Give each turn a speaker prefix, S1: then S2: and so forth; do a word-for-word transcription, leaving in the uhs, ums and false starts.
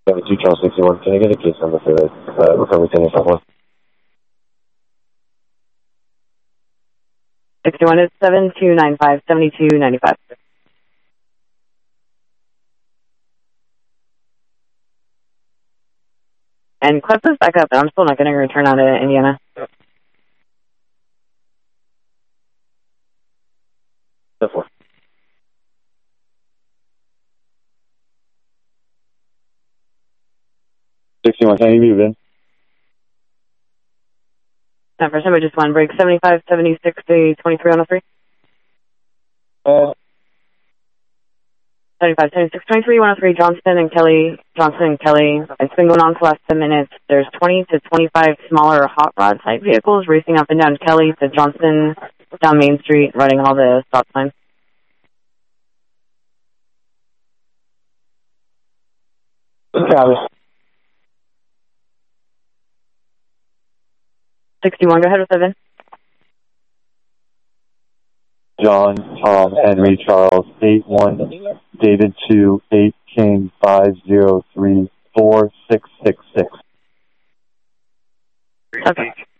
S1: seventy-two Charles sixty-one, can I get a case number for the uh, recovery center stop one?
S2: sixty-one is seven two nine five, seventy-two ninety-five. And clip this back up, I'm still not getting a return out of Indiana.
S1: The four. sixty-one, can I give you a bin?
S2: Not first time, I just one break, seventy-five, seventy-six, twenty-three on the three.
S1: Uh,
S2: seventy-five, seventy-six, twenty-three, one oh three, Johnston and Kelly, Johnson and Kelly. It's been going on for the last ten minutes. There's twenty to twenty-five smaller hot rod type vehicles racing up and down Kelly to Johnston, down Main Street, running all the stop signs.
S1: Travis.
S2: sixty-one, go ahead with seven.
S1: John, Charles, Henry, Charles, eight one, David two, eight, King, five zero three, four six six six.
S2: Okay.